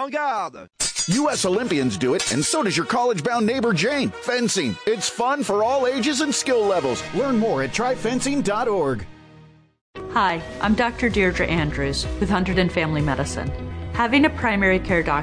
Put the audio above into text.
Regarde. U.S. Olympians do it, and so does your college-bound neighbor Jane. Fencing. It's fun for all ages and skill levels. Learn more at tryfencing.org. Hi, I'm Dr. Deirdre Andrews with Hunterdon Family Medicine. Having a primary care doctor